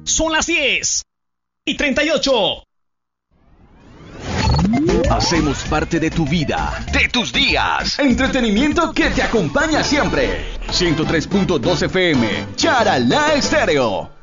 Son las 10:38. Hacemos parte de tu vida, de tus días. Entretenimiento que te acompaña siempre. 103.2 FM, Charalá Estéreo.